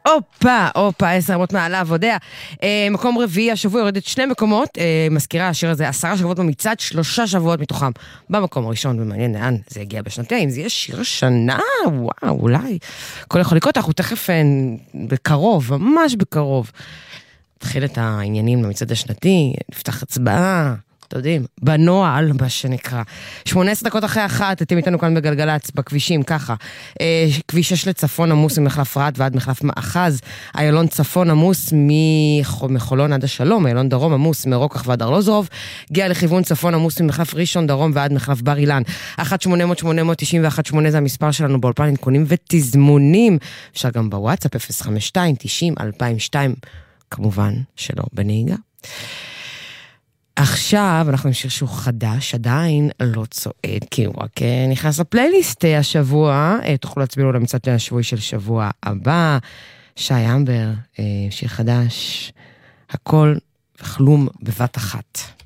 אופה, 10 רמות מעליו, יודע. מקום רביעי, השבוע יורדת 2 מקומות, מזכירה השיר הזה 10 שבועות במצעד, 3 שבועות מתוכם. במקום הראשון, ומעניין לאן זה יגיע בשנתיים, זה יהיה שיר השנה, וואו, אולי. כל יכול לקרות, אנחנו תכף בקרוב, ממש בקרוב. נתחיל את העניינים למצעד השנתי, נפתח הצבעה. אתם יודעים, בנועל, מה שנקרא. 18 דקות אחרי 1, אתם איתנו כאן בגלגלץ, בכבישים, ככה. כביש 6 לצפון עמוס ממחלף רהט ועד מחלף מאחז, איילון צפון עמוס מחולון עד השלום, איילון דרום עמוס מרוקח ועד ארלוזורוב, הגיע לכיוון צפון עמוס ממחלף ראשון דרום ועד מחלף בר אילן. 1-800-890-1-8 זה המספר שלנו באולפן עדכונים ותזמונים. אפשר גם בוואטסאפ 052-90-2002, כמובן שלא בנהיגה. עכשיו אנחנו נמשיך שהוא חדש, עדיין לא צועד, כי הוא רק נכנס לפלייליסט השבוע, תוכלו להצביע לו למצעד השבועי של שבוע הבא, שי אמבר, שיר חדש, הכל וכלום בבת אחת.